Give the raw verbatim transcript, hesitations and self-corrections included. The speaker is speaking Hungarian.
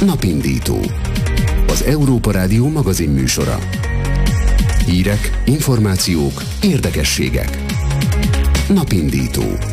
Napindító. Az Európa Rádió magazin műsora. Hírek, információk, érdekességek. Napindító.